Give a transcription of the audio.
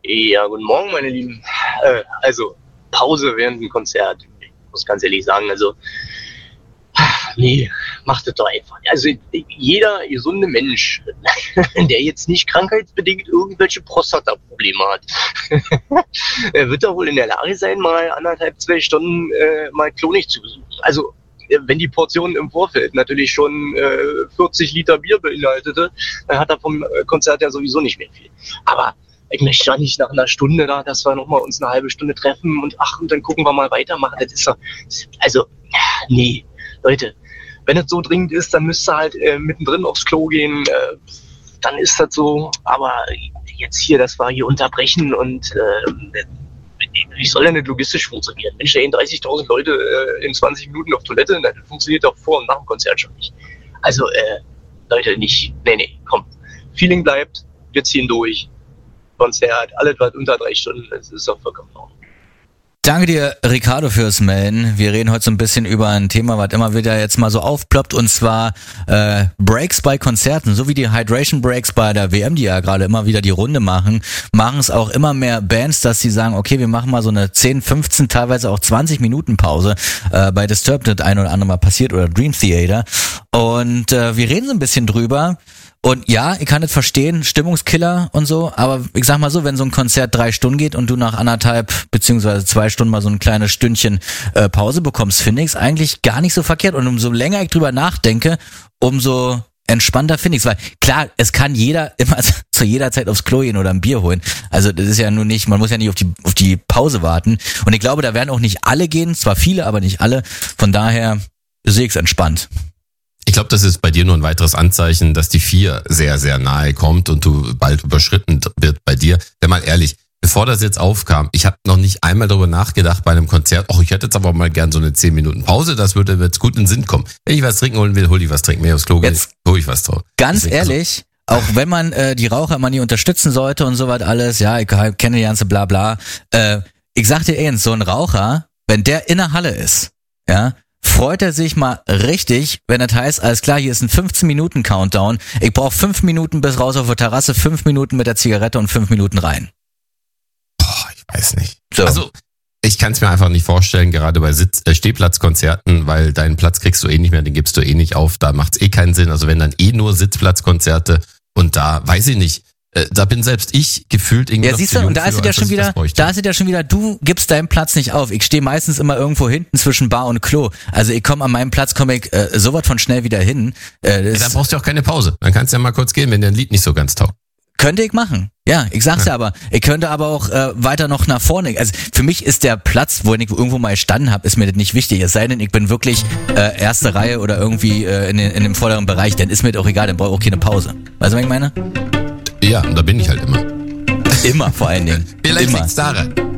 Ja, guten Morgen, meine Lieben. Also, Pause während dem Konzert. Ich muss ganz ehrlich sagen, nee, macht das doch einfach. Also, jeder gesunde Mensch, der jetzt nicht krankheitsbedingt irgendwelche Prostata-Probleme hat, wird doch wohl in der Lage sein, mal 1,5, 2 Stunden mal klonig zu besuchen. Also, wenn die Portion im Vorfeld natürlich schon 40 Liter Bier beinhaltete, dann hat er vom Konzert ja sowieso nicht mehr viel. Aber ich möchte ja nicht nach einer Stunde da, dass wir nochmal uns eine halbe Stunde treffen und dann gucken wir mal weitermachen. Das ist doch, nee, Leute, wenn es so dringend ist, dann müsst ihr halt mittendrin aufs Klo gehen, dann ist das so. Aber jetzt hier, das war hier unterbrechen und wie soll denn das logistisch funktionieren? Mensch, da gehen 30.000 Leute in 20 Minuten auf Toilette, das funktioniert doch vor und nach dem Konzert schon nicht. Also, Leute, nicht, nee, komm. Feeling bleibt, wir ziehen durch. Konzert, alles was unter 3 Stunden, das ist doch vollkommen in Ordnung. Danke dir, Ricardo, fürs Melden. Wir reden heute so ein bisschen über ein Thema, was immer wieder jetzt mal so aufploppt, und zwar Breaks bei Konzerten, so wie die Hydration Breaks bei der WM, die ja gerade immer wieder die Runde machen es auch immer mehr Bands, dass sie sagen, okay, wir machen mal so eine 10, 15, teilweise auch 20 Minuten Pause. Bei Disturbed das ein oder andere Mal passiert oder Dream Theater. Und wir reden so ein bisschen drüber. Und ja, ich kann das verstehen, Stimmungskiller und so, aber ich sag mal so, wenn so ein Konzert 3 Stunden geht und du nach 1,5 beziehungsweise 2 Stunden mal so ein kleines Stündchen Pause bekommst, finde ich es eigentlich gar nicht so verkehrt. Und umso länger ich drüber nachdenke, umso entspannter finde ich es. Weil klar, es kann jeder immer zu jeder Zeit aufs Klo gehen oder ein Bier holen. Also das ist ja nur nicht, man muss ja nicht auf die Pause warten. Und ich glaube, da werden auch nicht alle gehen, zwar viele, aber nicht alle. Von daher sehe ich es entspannt. Ich glaube, das ist bei dir nur ein weiteres Anzeichen, dass die 4 sehr, sehr nahe kommt und du bald überschritten wird bei dir. Denn mal ehrlich, bevor das jetzt aufkam, ich habe noch nicht einmal darüber nachgedacht bei einem Konzert, ich hätte jetzt aber mal gern so eine 10 Minuten Pause, das würde jetzt gut in den Sinn kommen. Wenn ich was trinken holen will, hol ich was trinken. Wenn ich aufs Klo gehe, hol ich was drauf. Ganz deswegen, ehrlich, auch wenn man die Raucher mal nie unterstützen sollte und so was alles, ja, ich kenne die ganze Blabla. Ich sag dir eins, so ein Raucher, wenn der in der Halle ist, ja, freut er sich mal richtig, wenn das heißt, alles klar, hier ist ein 15-Minuten-Countdown. Ich brauche 5 Minuten bis raus auf der Terrasse, 5 Minuten mit der Zigarette und 5 Minuten rein. Ich weiß nicht. So. Also, ich kann es mir einfach nicht vorstellen, gerade bei Stehplatzkonzerten, weil deinen Platz kriegst du eh nicht mehr, den gibst du eh nicht auf, da macht's eh keinen Sinn. Also wenn dann eh nur Sitzplatzkonzerte und da, weiß ich nicht, da bin selbst ich gefühlt irgendwie. Ja, siehst du, und da ist es ja schon wieder, du gibst deinen Platz nicht auf. Ich stehe meistens immer irgendwo hinten zwischen Bar und Klo. Also ich komme an meinem Platz, sowas von schnell wieder hin. Dann brauchst du auch keine Pause. Dann kannst du ja mal kurz gehen, wenn dir ein Lied nicht so ganz taugt. Könnte ich machen. Ja, ich sag's ja aber. Ich könnte aber auch weiter noch nach vorne. Also für mich ist der Platz, wo ich irgendwo mal gestanden habe, ist mir das nicht wichtig. Es sei denn, ich bin wirklich erste Reihe oder irgendwie in dem vorderen Bereich, dann ist mir das auch egal, dann brauche ich auch keine Pause. Weißt du, was ich meine? Ja, und da bin ich halt immer. Immer vor allen Dingen. Vielleicht liegt's daran.